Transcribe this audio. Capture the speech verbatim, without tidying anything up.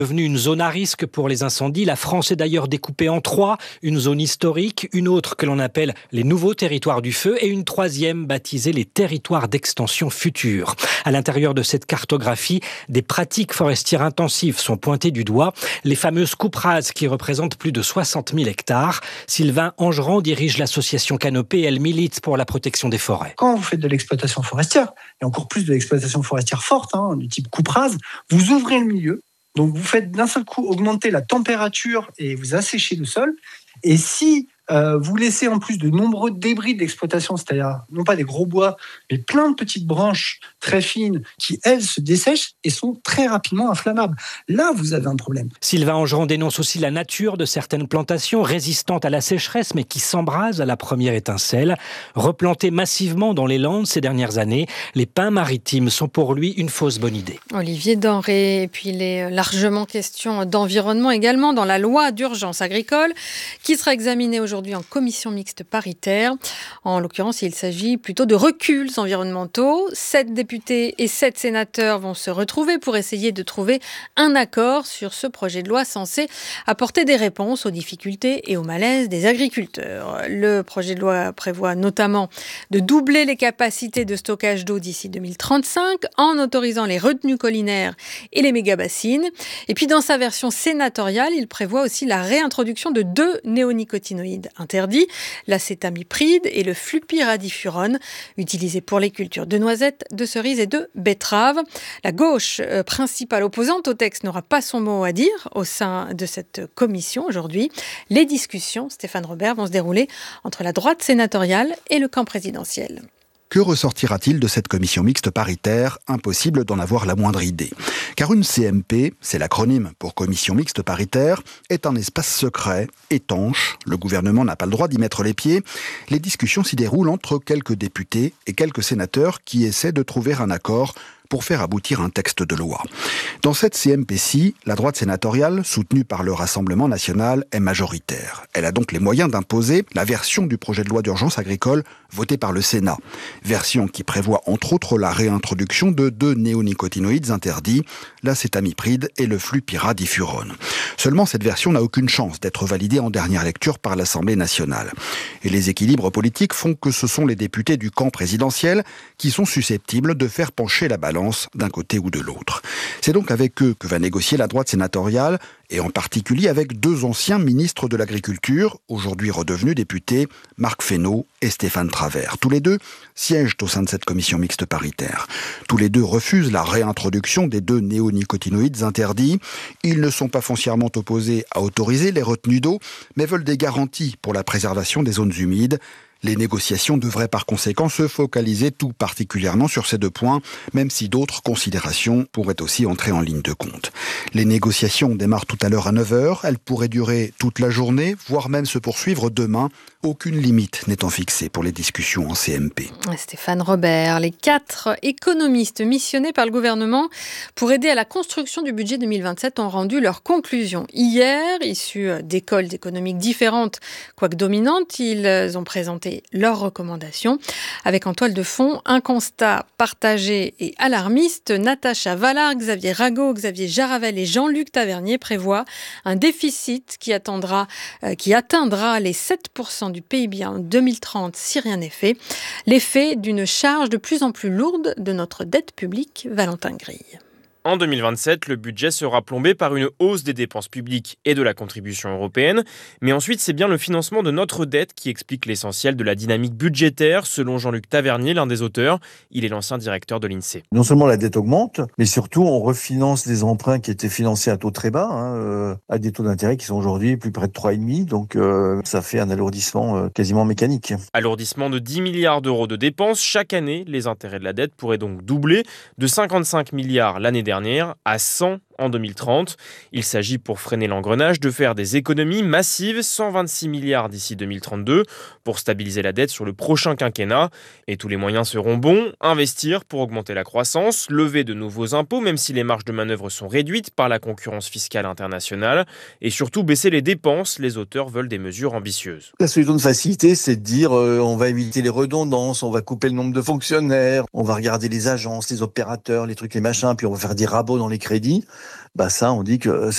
Devenue une zone à risque pour les incendies, la France est d'ailleurs découpée en trois, une zone historique, une autre que l'on appelle les nouveaux territoires du feu et une troisième baptisée les territoires d'extension future. À l'intérieur de cette cartographie, des pratiques forestières intensives sont pointées du doigt, les fameuses coupes rases qui représentent plus de soixante mille hectares. Sylvain Angerand dirige l'association Canopée, elle milite pour la protection des forêts. Quand vous faites de l'exploitation forestière, et encore plus de l'exploitation forestière forte, hein, du type coupe rase, vous ouvrez le milieu. Donc, vous faites d'un seul coup augmenter la température et vous asséchez le sol. Et si euh, vous laissez en plus de nombreux débris de l'exploitation, c'est-à-dire non pas des gros bois, mais plein de petites branches très fines qui, elles, se dessèchent et sont très rapidement inflammables. Là, vous avez un problème. Sylvain Angerand dénonce aussi la nature de certaines plantations résistantes à la sécheresse, mais qui s'embrasent à la première étincelle. Replantées massivement dans les Landes ces dernières années, les pins maritimes sont pour lui une fausse bonne idée. Olivier Denré, et puis il est largement question d'environnement également dans la loi d'urgence agricole qui sera examinée aujourd'hui en commission mixte paritaire. En l'occurrence, il s'agit plutôt de reculs environnementaux. Sept députés et sept sénateurs vont se retrouver pour essayer de trouver un accord sur ce projet de loi censé apporter des réponses aux difficultés et au malaise des agriculteurs. Le projet de loi prévoit notamment de doubler les capacités de stockage d'eau d'ici deux mille trente-cinq en autorisant les retenues collinaires et les méga-bassines. Et puis dans sa version sénatoriale, il prévoit aussi la réintroduction de deux néonicotinoïdes interdits, l'acétamipride et le flupiradifurone, utilisés pour les cultures de noisettes, de cerises et de betteraves. La gauche, euh, principale opposante au texte, n'aura pas son mot à dire au sein de cette commission aujourd'hui. Les discussions, Stéphane Robert, vont se dérouler entre la droite sénatoriale et le camp présidentiel. Que ressortira-t-il de cette commission mixte paritaire ? Impossible d'en avoir la moindre idée. Car une C M P, c'est l'acronyme pour commission mixte paritaire, est un espace secret, étanche. Le gouvernement n'a pas le droit d'y mettre les pieds. Les discussions s'y déroulent entre quelques députés et quelques sénateurs qui essaient de trouver un accord pour faire aboutir un texte de loi. Dans cette C M P-ci, la droite sénatoriale, soutenue par le Rassemblement national, est majoritaire. Elle a donc les moyens d'imposer la version du projet de loi d'urgence agricole votée par le Sénat. Version qui prévoit entre autres la réintroduction de deux néonicotinoïdes interdits, l'acétamipride et le flupiradifurone. Seulement, cette version n'a aucune chance d'être validée en dernière lecture par l'Assemblée nationale. Et les équilibres politiques font que ce sont les députés du camp présidentiel qui sont susceptibles de faire pencher la balance d'un côté ou de l'autre. C'est donc avec eux que va négocier la droite sénatoriale, et en particulier avec deux anciens ministres de l'Agriculture, aujourd'hui redevenus députés, Marc Fesneau et Stéphane Travert. Tous les deux siègent au sein de cette commission mixte paritaire. Tous les deux refusent la réintroduction des deux néonicotinoïdes interdits. Ils ne sont pas foncièrement opposés à autoriser les retenues d'eau, mais veulent des garanties pour la préservation des zones humides. Les négociations devraient par conséquent se focaliser tout particulièrement sur ces deux points, même si d'autres considérations pourraient aussi entrer en ligne de compte. Les négociations démarrent tout à l'heure à neuf heures, elles pourraient durer toute la journée, voire même se poursuivre demain. Aucune limite n'étant fixée pour les discussions en C M P. Stéphane Robert, les quatre économistes missionnés par le gouvernement pour aider à la construction du budget deux mille vingt-sept ont rendu leurs conclusions hier. Issus d'écoles économiques différentes, quoique dominantes, ils ont présenté leurs recommandations. Avec en toile de fond un constat partagé et alarmiste. Natacha Vallard, Xavier Rago, Xavier Jaravel et Jean-Luc Tavernier prévoient un déficit qui, attendra, euh, qui atteindra les sept pour cent du P I B en deux mille trente si rien n'est fait. L'effet d'une charge de plus en plus lourde de notre dette publique. Valentin Grille. En deux mille vingt-sept, le budget sera plombé par une hausse des dépenses publiques et de la contribution européenne. Mais ensuite, c'est bien le financement de notre dette qui explique l'essentiel de la dynamique budgétaire, selon Jean-Luc Tavernier, l'un des auteurs. Il est l'ancien directeur de l'INSEE. Non seulement la dette augmente, mais surtout on refinance des emprunts qui étaient financés à taux très bas, hein, euh, à des taux d'intérêt qui sont aujourd'hui plus près de trois virgule cinq. Donc euh, ça fait un alourdissement euh, quasiment mécanique. Alourdissement de dix milliards d'euros de dépenses. Chaque année, les intérêts de la dette pourraient donc doubler de cinquante-cinq milliards l'année dernière à cent en deux mille trente. Il s'agit pour freiner l'engrenage de faire des économies massives, cent vingt-six milliards d'ici deux mille trente-deux, pour stabiliser la dette sur le prochain quinquennat. Et tous les moyens seront bons, investir pour augmenter la croissance, lever de nouveaux impôts, même si les marges de manœuvre sont réduites par la concurrence fiscale internationale, et surtout baisser les dépenses. Les auteurs veulent des mesures ambitieuses. La solution de facilité, c'est de dire euh, on va éviter les redondances, on va couper le nombre de fonctionnaires, on va regarder les agences, les opérateurs, les trucs, les machins, puis on va faire des rabots dans les crédits. Bah ça, on dit que